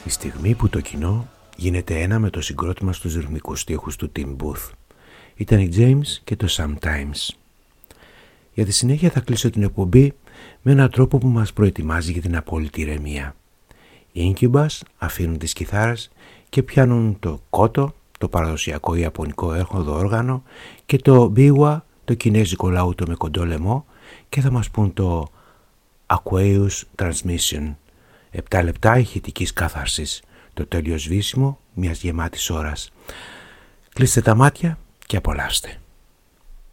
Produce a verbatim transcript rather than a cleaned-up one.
Η στιγμή που το κοινό γίνεται ένα με το συγκρότημα στους ρυθμικούς στίχους του Tim Booth. Ήταν η James και το Sometimes. Για τη συνέχεια θα κλείσω την εκπομπή με έναν τρόπο που μας προετοιμάζει για την απόλυτη ηρεμία. Οι Incubus αφήνουν τις κιθάρες και πιάνουν το κότο, το παραδοσιακό ιαπωνικό έρχοδο όργανο, και το biwa, το κινέζικο λαούτο με κοντό λαιμό, και θα μας πούν το Aqueous Transmission, επτά λεπτά ηχητικής κάθαρσης, το τέλειο σβήσιμο μιας γεμάτης ώρας. Κλείστε τα μάτια και απολαύστε.